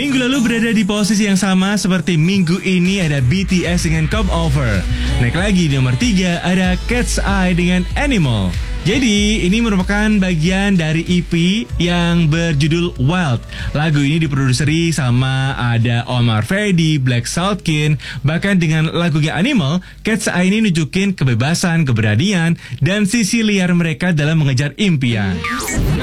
Minggu lalu berada di posisi yang sama seperti minggu ini ada BTS dengan Come Over. Naik lagi di nomor 3 ada Cat's Eye dengan Animal. Jadi ini merupakan bagian dari EP yang berjudul Wild. Lagu ini diproduseri sama ada Omar Fedi, Black Saltkin. Bahkan dengan lagunya Animal, Cat's Eye ini nunjukin kebebasan, keberanian, dan sisi liar mereka dalam mengejar impian.